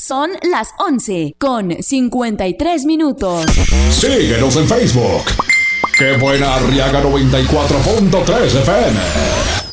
Son las 11:53. Síguenos en Facebook. ¡Qué buena Arriaga 94.3 FM!